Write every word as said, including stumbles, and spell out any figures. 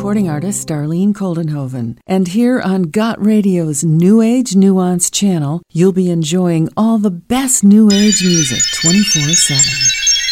recording artist Darlene Koldenhoven. And here on Got Radio's New Age Nuance channel, you'll be enjoying all the best New Age music twenty-four seven.